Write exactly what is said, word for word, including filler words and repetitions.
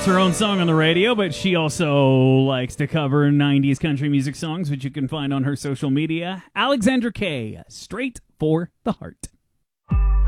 gets her own song on the radio, but she also likes to cover nineties country music songs, which you can find on her social media. Alexandra Kay, Straight for the Heart.